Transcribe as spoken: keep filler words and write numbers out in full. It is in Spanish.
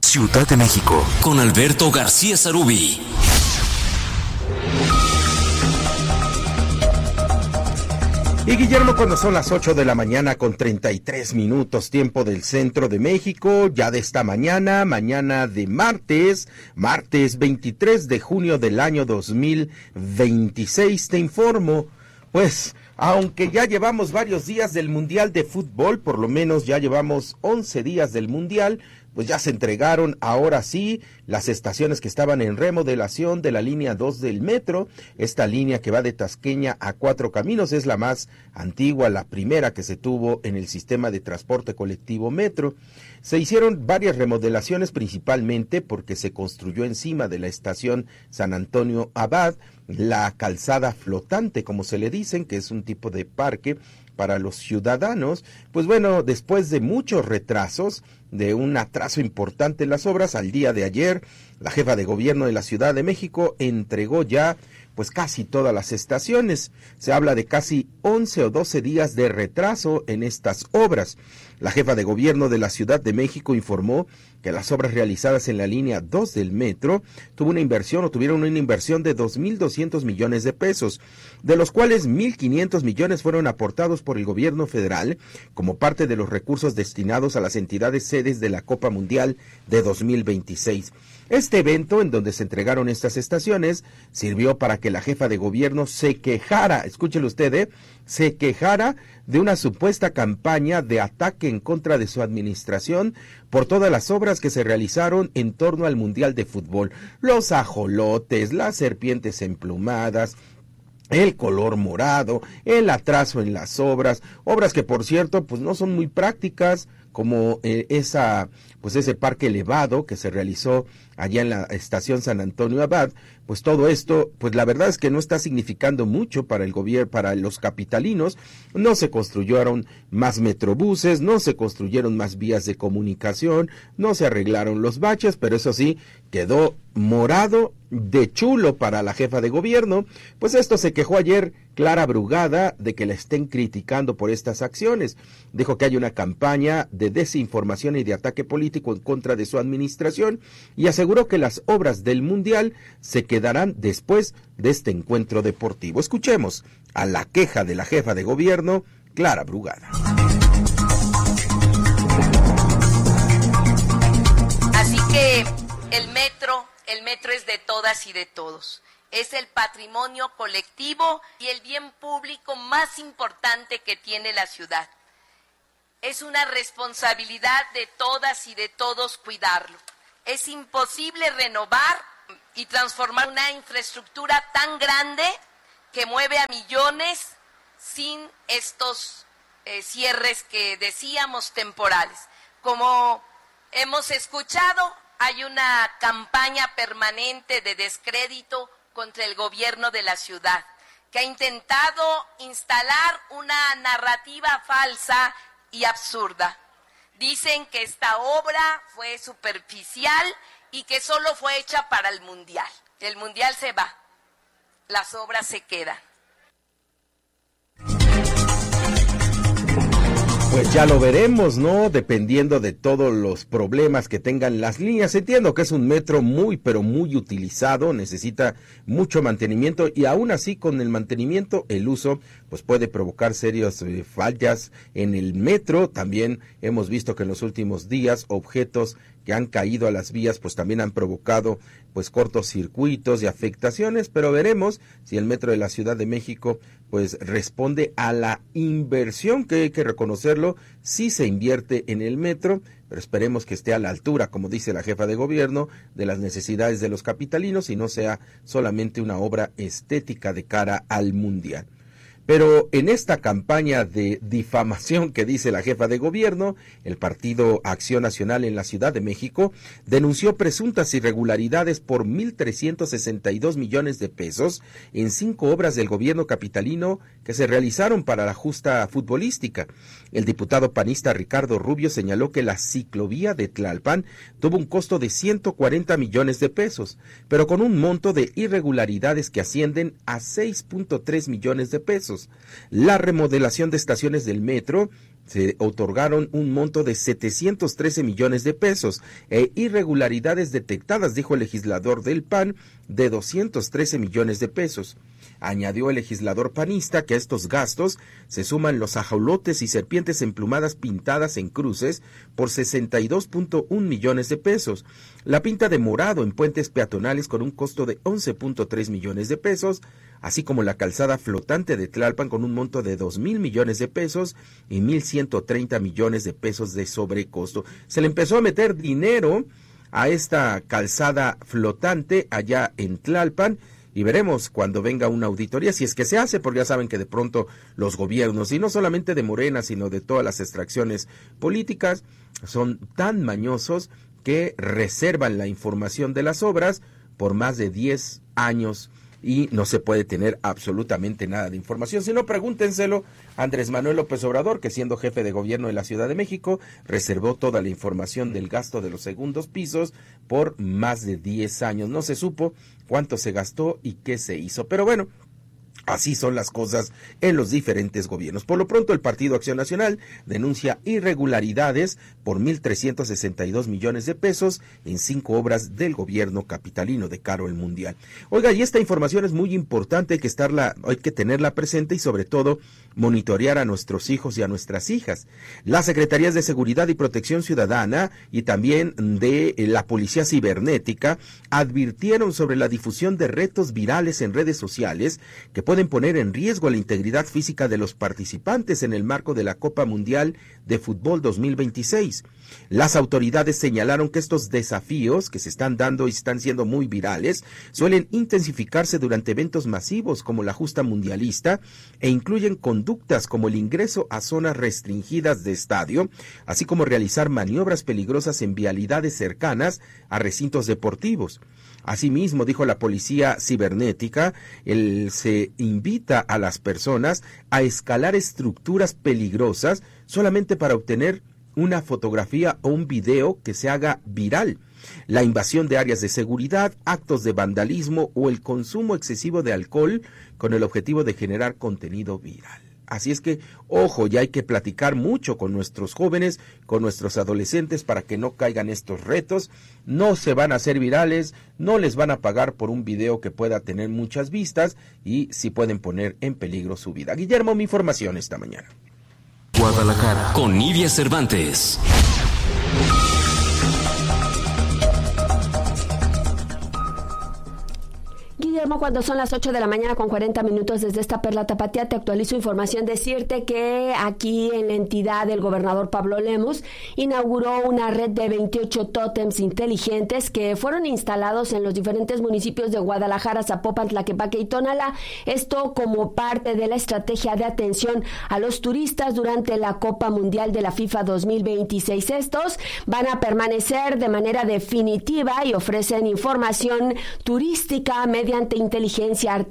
Ciudad de México, con Alberto García Sarubí. Y Guillermo, cuando son las ocho de la mañana con treinta y tres minutos, tiempo del centro de México, ya de esta mañana, mañana de martes, martes veintitrés de junio del año dos mil veintiséis, te informo, pues, aunque ya llevamos varios días del Mundial de Fútbol, por lo menos ya llevamos once días del Mundial, pues ya se entregaron ahora sí las estaciones que estaban en remodelación de la línea dos del metro. Esta línea que va de Tasqueña a Cuatro Caminos es la más antigua, la primera que se tuvo en el sistema de transporte colectivo metro. Se hicieron varias remodelaciones, principalmente porque se construyó encima de la estación San Antonio Abad la calzada flotante, como se le dicen, que es un tipo de parque para los ciudadanos. Pues bueno, después de muchos retrasos, de un atraso importante en las obras, al día de ayer, la jefa de gobierno de la Ciudad de México entregó ya pues casi todas las estaciones. Se habla de casi once o doce días de retraso en estas obras. La jefa de gobierno de la Ciudad de México informó que las obras realizadas en la línea dos del metro tuvo una inversión o tuvieron una inversión de dos mil doscientos millones de pesos, de los cuales mil quinientos millones fueron aportados por el gobierno federal como parte de los recursos destinados a las entidades sedes de la Copa Mundial de dos mil veintiséis. Este evento, en donde se entregaron estas estaciones, sirvió para que la jefa de gobierno se quejara, escúchelo usted, ¿eh? se quejara de una supuesta campaña de ataque en contra de su administración por todas las obras que se realizaron en torno al Mundial de Fútbol. Los ajolotes, las serpientes emplumadas, el color morado, el atraso en las obras, obras que por cierto pues no son muy prácticas, como eh, esa pues ese parque elevado que se realizó allá en la estación San Antonio Abad. Pues todo esto, pues la verdad es que no está significando mucho para el gobierno, para los capitalinos. No se construyeron más metrobuses, no se construyeron más vías de comunicación, no se arreglaron los baches, pero eso sí, quedó morado de chulo para la jefa de gobierno. Pues esto se quejó ayer Clara Brugada de que la estén criticando por estas acciones. Dijo que hay una campaña de desinformación y de ataque político en contra de su administración y aseguró que las obras del Mundial se quedarán después de este encuentro deportivo. Escuchemos a la queja de la jefa de gobierno, Clara Brugada. Así que el metro, el metro es de todas y de todos. Es el patrimonio colectivo y el bien público más importante que tiene la ciudad. Es una responsabilidad de todas y de todos cuidarlo. Es imposible renovar y transformar una infraestructura tan grande que mueve a millones sin estos eh, cierres que decíamos temporales. Como hemos escuchado, hay una campaña permanente de descrédito contra el gobierno de la ciudad, que ha intentado instalar una narrativa falsa y absurda. Dicen que esta obra fue superficial y que solo fue hecha para el Mundial. El Mundial se va, las obras se quedan. Pues ya lo veremos, ¿no? Dependiendo de todos los problemas que tengan las líneas. Entiendo que es un metro muy, pero muy utilizado, necesita mucho mantenimiento y aún así con el mantenimiento, el uso, pues puede provocar serias eh, fallas en el metro. También hemos visto que en los últimos días objetos que han caído a las vías, pues también han provocado pues cortocircuitos y afectaciones, pero veremos si el metro de la Ciudad de México pues responde a la inversión, que hay que reconocerlo, sí se invierte en el metro, pero esperemos que esté a la altura, como dice la jefa de gobierno, de las necesidades de los capitalinos y no sea solamente una obra estética de cara al Mundial. Pero en esta campaña de difamación que dice la jefa de gobierno, el Partido Acción Nacional en la Ciudad de México denunció presuntas irregularidades por mil trescientos sesenta y dos millones de pesos en cinco obras del gobierno capitalino que se realizaron para la justa futbolística. El diputado panista Ricardo Rubio señaló que la ciclovía de Tlalpan tuvo un costo de ciento cuarenta millones de pesos, pero con un monto de irregularidades que ascienden a seis punto tres millones de pesos. La remodelación de estaciones del metro se otorgaron un monto de setecientos trece millones de pesos e irregularidades detectadas, dijo el legislador del P A N, de doscientos trece millones de pesos. Añadió el legislador panista que a estos gastos se suman los ajolotes y serpientes emplumadas pintadas en cruces por sesenta y dos punto uno millones de pesos, la pinta de morado en puentes peatonales con un costo de once punto tres millones de pesos, así como la calzada flotante de Tlalpan con un monto de dos mil millones de pesos y mil ciento treinta millones de pesos de sobrecosto. Se le empezó a meter dinero a esta calzada flotante allá en Tlalpan, y veremos cuando venga una auditoría, si es que se hace, porque ya saben que de pronto los gobiernos, y no solamente de Morena, sino de todas las extracciones políticas, son tan mañosos que reservan la información de las obras por más de diez años y no se puede tener absolutamente nada de información. Si no, pregúntenselo a Andrés Manuel López Obrador, que siendo jefe de gobierno de la Ciudad de México, reservó toda la información del gasto de los segundos pisos por más de diez años. No se supo cuánto se gastó y qué se hizo. Pero bueno, así son las cosas en los diferentes gobiernos. Por lo pronto, el Partido Acción Nacional denuncia irregularidades por mil trescientos sesenta y dos millones de pesos en cinco obras del gobierno capitalino de Caro el Mundial. Oiga, y esta información es muy importante, hay que estarla, hay que tenerla presente y sobre todo monitorear a nuestros hijos y a nuestras hijas. Las Secretarías de Seguridad y Protección Ciudadana y también de la Policía Cibernética advirtieron sobre la difusión de retos virales en redes sociales que pueden poner en riesgo la integridad física de los participantes en el marco de la Copa Mundial de Fútbol dos mil veintiséis. Las autoridades señalaron que estos desafíos que se están dando y están siendo muy virales suelen intensificarse durante eventos masivos como la justa mundialista e incluyen conductas como el ingreso a zonas restringidas de estadio, así como realizar maniobras peligrosas en vialidades cercanas a recintos deportivos. Asimismo, dijo la Policía Cibernética, el, se invita a las personas a escalar estructuras peligrosas solamente para obtener una fotografía o un video que se haga viral. La invasión de áreas de seguridad, actos de vandalismo o el consumo excesivo de alcohol con el objetivo de generar contenido viral. Así es que, ojo, ya hay que platicar mucho con nuestros jóvenes, con nuestros adolescentes para que no caigan estos retos. No se van a hacer virales, no les van a pagar por un video que pueda tener muchas vistas y sí pueden poner en peligro su vida. Guillermo, mi información esta mañana. Guadalajara con Nidia Cervantes. Guillermo, cuando son las ocho de la mañana con cuarenta minutos desde esta Perla Tapatía, te actualizo información. Decirte que aquí en la entidad el gobernador Pablo Lemus inauguró una red de veintiocho tótems inteligentes que fueron instalados en los diferentes municipios de Guadalajara, Zapopan, Tlaquepaque y Tonalá. Esto como parte de la estrategia de atención a los turistas durante la Copa Mundial de la FIFA dos mil veintiséis. Estos van a permanecer de manera definitiva y ofrecen información turística mediante inteligencia artificial